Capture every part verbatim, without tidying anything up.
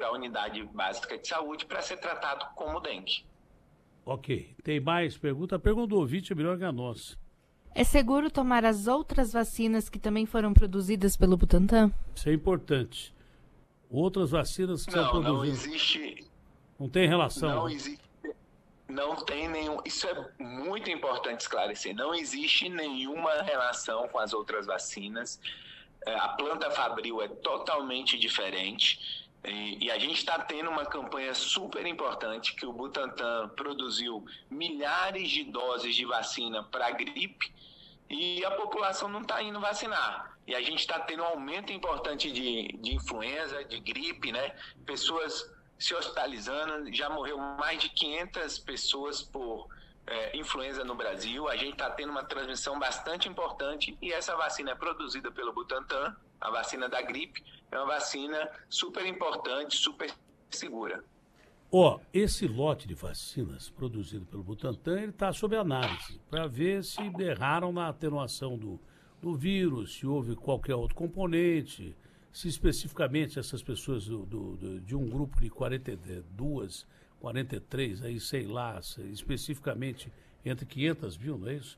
procurar a unidade básica de saúde para ser tratado como dengue. Ok. Tem mais pergunta? A pergunta do ouvinte é melhor que a nossa. É seguro tomar as outras vacinas que também foram produzidas pelo Butantan? Isso é importante. Outras vacinas que não, são não produzidas... existe... Não tem relação. Não existe... Não tem nenhum... Isso é muito importante esclarecer. Não existe nenhuma relação com as outras vacinas. A planta fabril é totalmente diferente. E a gente está tendo uma campanha super importante que o Butantan produziu milhares de doses de vacina para gripe e a população não está indo vacinar. E a gente está tendo um aumento importante de, de influenza, de gripe, né? Pessoas se hospitalizando, já morreu mais de quinhentas pessoas por é, influenza no Brasil. A gente está tendo uma transmissão bastante importante e essa vacina é produzida pelo Butantan, a vacina da gripe, é uma vacina super importante, super segura. Ó, esse lote de vacinas produzido pelo Butantan, ele está sob análise, para ver se erraram na atenuação do, do vírus, se houve qualquer outro componente, se especificamente essas pessoas do, do, do, de um grupo de quarenta e dois, quarenta e três, aí sei lá, especificamente entre quinhentas mil, não é isso?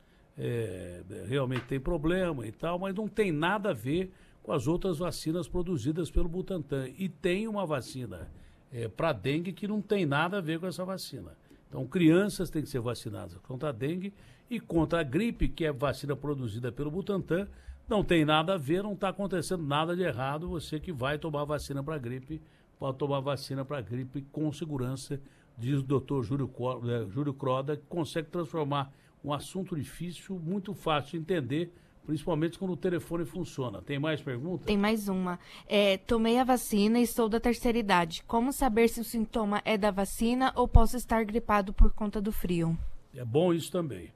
É, realmente tem problema e tal, mas não tem nada a ver com as outras vacinas produzidas pelo Butantan. E tem uma vacina é, para dengue que não tem nada a ver com essa vacina. Então, crianças têm que ser vacinadas contra a dengue e contra a gripe, que é vacina produzida pelo Butantan, não tem nada a ver, não está acontecendo nada de errado. Você que vai tomar vacina para gripe, pode tomar vacina para gripe com segurança, diz o doutor Júlio, Júlio Croda, que consegue transformar um assunto difícil, muito fácil de entender, principalmente quando o telefone funciona. Tem mais perguntas? Tem mais uma. É, tomei a vacina e sou da terceira idade. Como saber se o sintoma é da vacina ou posso estar gripado por conta do frio? É bom isso também.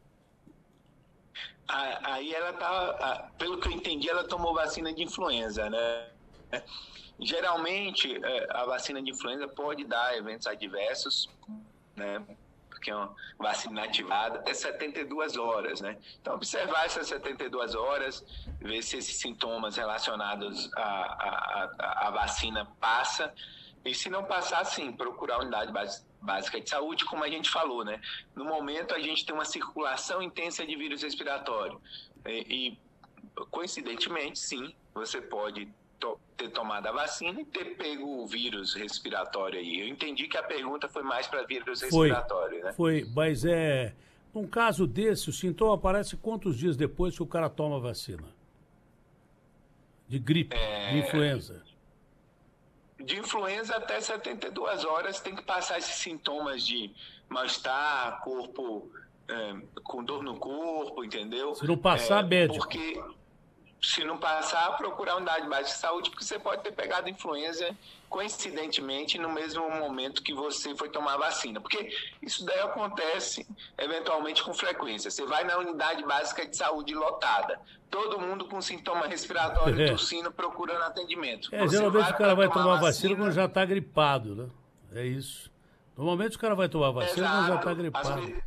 Aí ela tá, pelo que eu entendi, ela tomou vacina de influenza, né? Geralmente, a vacina de influenza pode dar eventos adversos, né? Porque é uma vacina ativada até setenta e duas horas, né? Então, observar essas setenta e duas horas, ver se esses sintomas relacionados à, à, à vacina passa. E se não passar, sim, procurar a unidade básica de saúde, como a gente falou, né? No momento, a gente tem uma circulação intensa de vírus respiratório. E, e coincidentemente, sim, você pode to- ter tomado a vacina e ter pego o vírus respiratório aí. Eu entendi que a pergunta foi mais para vírus respiratório, né? Foi, mas é... Num caso desse, o sintoma aparece quantos dias depois que o cara toma a vacina? De gripe, É... de influenza? De influenza até setenta e duas horas tem que passar esses sintomas de mal-estar, corpo é, com dor no corpo, entendeu? Se não passar, é, médico. Porque se não passar, procurar a unidade básica de saúde, porque você pode ter pegado influenza coincidentemente no mesmo momento que você foi tomar a vacina. Porque isso daí acontece eventualmente com frequência. Você vai na unidade básica de saúde lotada, todo mundo com sintoma respiratório, É. tossindo, procurando atendimento. É, Você geralmente o cara vai tomar vacina, vacina quando já está gripado, né? É isso. Normalmente o cara vai tomar vacina Exato. quando já está Às gripado. vezes-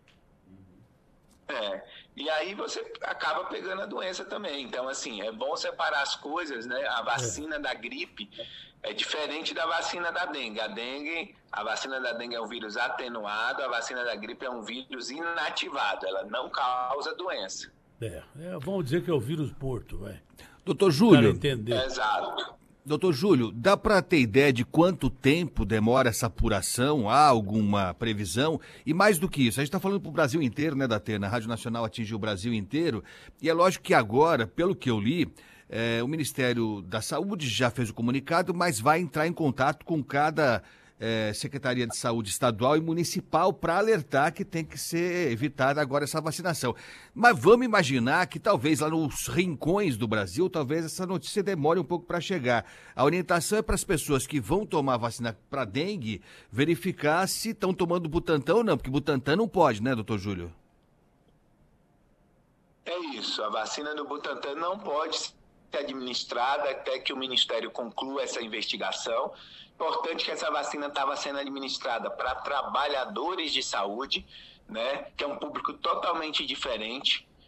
É, e aí você acaba pegando a doença também. Então, assim, é bom separar as coisas, né? A vacina é. da gripe é diferente da vacina da dengue. A dengue, a vacina da dengue é um vírus atenuado, a vacina da gripe é um vírus inativado. Ela não causa doença. É, é vamos dizer que é o vírus Porto, vai. Doutor Júlio, entender. Exato. doutor Júlio, dá para ter ideia de quanto tempo demora essa apuração? Há alguma previsão? E mais do que isso, a gente está falando para o Brasil inteiro, né, Datena? A Rádio Nacional atingiu o Brasil inteiro. E é lógico que agora, pelo que eu li, é, o Ministério da Saúde já fez o comunicado, mas vai entrar em contato com cada é, Secretaria de Saúde estadual e municipal para alertar que tem que ser evitada agora essa vacinação. Mas vamos imaginar que talvez lá nos rincões do Brasil, talvez essa notícia demore um pouco para chegar. A orientação é para as pessoas que vão tomar vacina para dengue verificar se estão tomando Butantan ou não, porque Butantan não pode, né, doutor Júlio? É isso. A vacina do Butantan não pode ser administrada até que o Ministério conclua essa investigação. Importante que essa vacina estava sendo administrada para trabalhadores de saúde, né, que é um público totalmente diferente.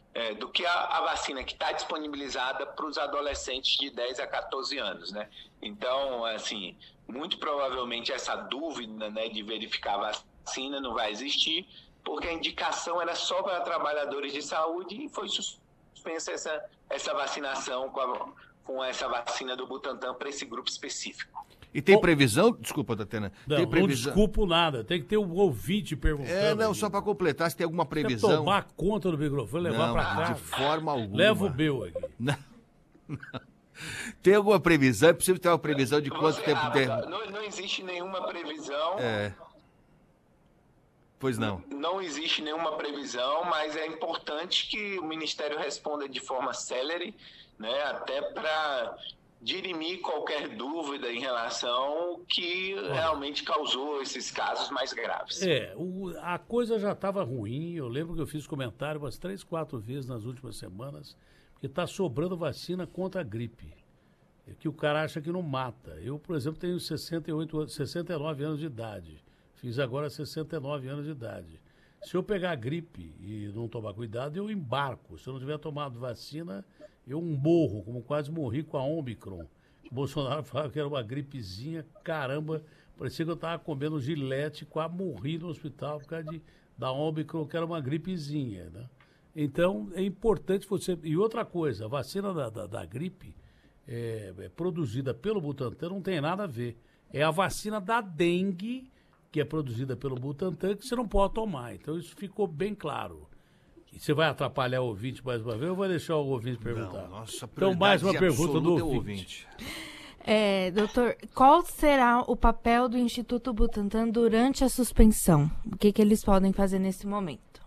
é, do que a, a vacina que está disponibilizada para os adolescentes de dez a quatorze anos, né? Então, assim, muito provavelmente essa dúvida, né, de verificar a vacina não vai existir, porque a indicação era só para trabalhadores de saúde e foi suspensa essa, essa vacinação com, a, com essa vacina do Butantan para esse grupo específico. E tem previsão? Desculpa, Datena. Não, tem previsão... não desculpo nada. Tem que ter um ouvinte perguntando. É, não, aqui. Só para completar, se tem alguma previsão. Você tomar conta do microfone e levar para casa. De forma alguma. Leva o meu aqui. Não, não. Tem alguma previsão? É possível ter uma previsão de quanto Você, tempo ah, tem? não, não existe nenhuma previsão. É. Pois não. Não existe nenhuma previsão, mas é importante que o Ministério responda de forma célere, né, até para dirimir qualquer dúvida em relação ao que realmente causou esses casos mais graves. É, o, a coisa já estava ruim. Eu lembro que eu fiz comentário umas três, quatro vezes nas últimas semanas, que está sobrando vacina contra a gripe, que o cara acha que não mata. Eu, por exemplo, tenho sessenta e oito, sessenta e nove anos de idade. Fiz agora sessenta e nove anos de idade. Se eu pegar a gripe e não tomar cuidado, eu embarco. Se eu não tiver tomado vacina, eu morro, como quase morri com a Omicron. O Bolsonaro falava que era uma gripezinha, caramba, parecia que eu estava comendo gilete, quase morri no hospital por causa de, da Omicron, que era uma gripezinha, né? Então, é importante você... E outra coisa, a vacina da, da, da gripe é, é produzida pelo Butantan, não tem nada a ver. É a vacina da dengue, que é produzida pelo Butantan, que você não pode tomar. Então, isso ficou bem claro. E você vai atrapalhar o ouvinte mais uma vez ou vai deixar o ouvinte perguntar? Não, nossa, então, mais uma pergunta do ouvinte. ouvinte. É, doutor, qual será o papel do Instituto Butantan durante a suspensão? O que, que eles podem fazer nesse momento?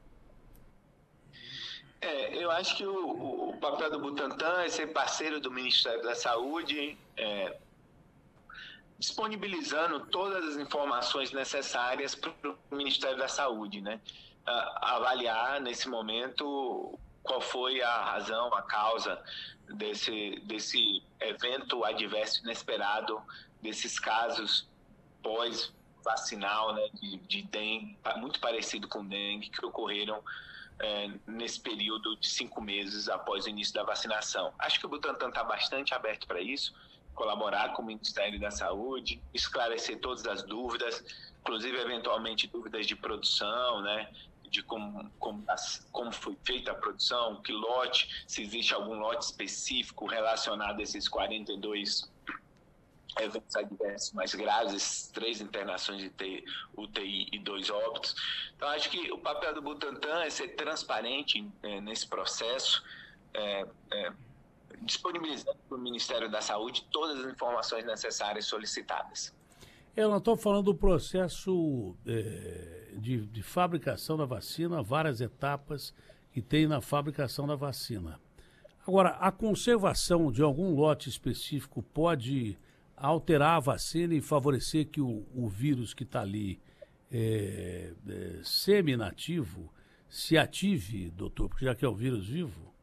É, eu acho que o, o papel do Butantan é ser parceiro do Ministério da Saúde, é, disponibilizando todas as informações necessárias para o Ministério da Saúde, né? A, avaliar nesse momento qual foi a razão, a causa desse, desse evento adverso inesperado, desses casos pós-vacinal, né, de, de dengue, muito parecido com dengue, que ocorreram é, nesse período de cinco meses após o início da vacinação. Acho que o Butantan está bastante aberto para isso, colaborar com o Ministério da Saúde, esclarecer todas as dúvidas, inclusive eventualmente dúvidas de produção, né, de como, como, como foi feita a produção, que lote, se existe algum lote específico relacionado a esses quarenta e dois eventos adversos mais graves, três internações de U T I e dois óbitos. Então, acho que o papel do Butantan é ser transparente é, nesse processo, é, é, disponibilizando para o Ministério da Saúde todas as informações necessárias solicitadas. Eu não estou falando do processo é, de, de fabricação da vacina, várias etapas que tem na fabricação da vacina. Agora, a conservação de algum lote específico pode alterar a vacina e favorecer que o, o vírus que está ali é, é, semi-nativo se ative, doutor, porque já que é o vírus vivo?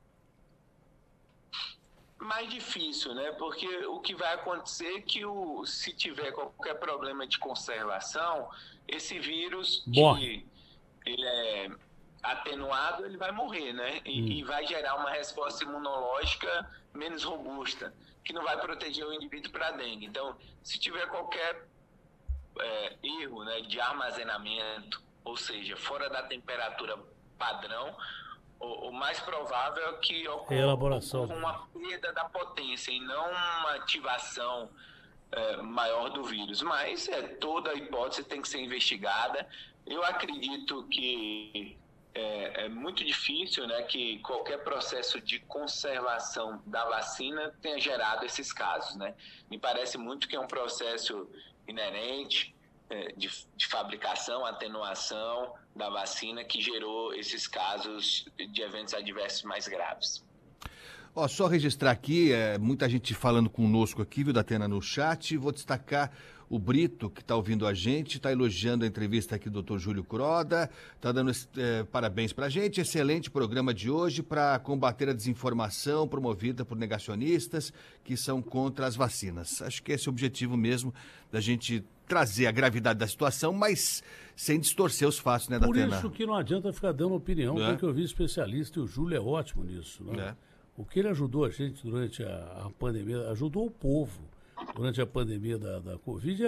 Mais difícil, né? Porque o que vai acontecer é que o, se tiver qualquer problema de conservação, esse vírus, morre. Que ele é atenuado, ele vai morrer, né? E, hum. e vai gerar uma resposta imunológica menos robusta, que não vai proteger o indivíduo para dengue. Então, se tiver qualquer é, erro, né, de armazenamento, ou seja, fora da temperatura padrão, o, o mais provável é que ocorra, ocorra uma perda da potência e não uma ativação é, maior do vírus. Mas é, toda a hipótese tem que ser investigada. Eu acredito que é, é muito difícil, né, que qualquer processo de conservação da vacina tenha gerado esses casos, né? Me parece muito que é um processo inerente é, de, de fabricação, atenuação da vacina que gerou esses casos de eventos adversos mais graves. Ó, só registrar aqui, é, muita gente falando conosco aqui, viu, Datena, no chat. Vou destacar o Brito, que está ouvindo a gente, está elogiando a entrevista aqui do doutor Júlio Croda, está dando é, parabéns para a gente. Excelente programa de hoje para combater a desinformação promovida por negacionistas que são contra as vacinas. Acho que esse é o objetivo mesmo da gente trazer a gravidade da situação, mas sem distorcer os fatos, né, Por Datena? isso que não adianta ficar dando opinião, É. tem que ouvir especialista, e o Júlio é ótimo nisso. Né? É. O que ele ajudou a gente durante a, a pandemia, ajudou o povo durante a pandemia da, da Covid,